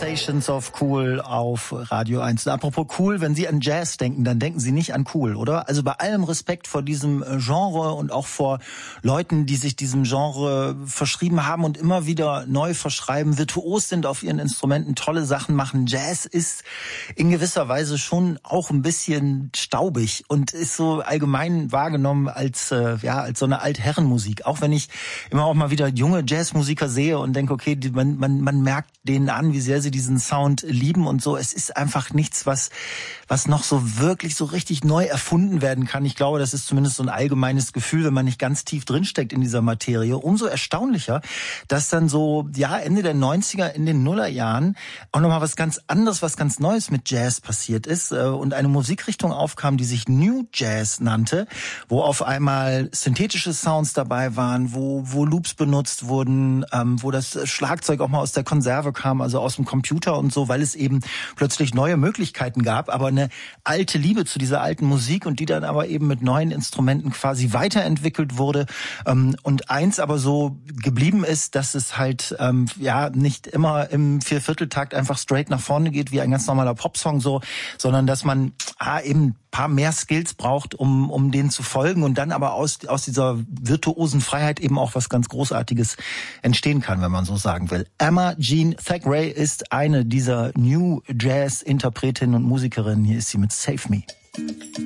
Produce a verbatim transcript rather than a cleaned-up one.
Sensations of Cool auf Radio eins. Und apropos cool, wenn Sie an Jazz denken, dann denken Sie nicht an cool, oder? Also bei allem Respekt vor diesem Genre und auch vor Leuten, die sich diesem Genre verschrieben haben und immer wieder neu verschreiben, virtuos sind auf ihren Instrumenten, tolle Sachen machen. Jazz ist in gewisser Weise schon auch ein bisschen staubig und ist so allgemein wahrgenommen als äh, ja als so eine Altherrenmusik. Auch wenn ich immer auch mal wieder junge Jazzmusiker sehe und denke, okay, die, man, man, man merkt denen an, wie sehr sie diesen Sound lieben und so. Es ist einfach nichts, was, was noch so wirklich so richtig neu erfunden werden kann. Ich glaube, das ist zumindest so ein allgemeines Gefühl, wenn man nicht ganz tief drinsteckt in dieser Materie. Umso erstaunlicher, dass dann so, ja, Ende der neunziger, in den Nullerjahren auch nochmal was ganz anderes, was ganz Neues mit Jazz passiert ist und eine Musikrichtung aufkam, die sich New Jazz nannte, wo auf einmal synthetische Sounds dabei waren, wo, wo Loops benutzt wurden, ähm, wo das Schlagzeug auch mal aus der Konserve kam, also aus dem Computer und so, weil es eben plötzlich neue Möglichkeiten gab, aber eine alte Liebe zu dieser alten Musik und die dann aber eben mit neuen Instrumenten quasi weiterentwickelt wurde. Ähm, und eins aber so geblieben ist, dass es halt ähm, ja nicht immer im Viervierteltakt einfach straight nach vorne geht, wie ein ganz normaler Popsong so, sondern dass man ah, eben paar mehr Skills braucht, um um denen zu folgen und dann aber aus aus dieser virtuosen Freiheit eben auch was ganz Großartiges entstehen kann, wenn man so sagen will. Emma Jean Thackeray ist eine dieser New Jazz Interpretinnen und Musikerinnen. Hier ist sie mit Save Me.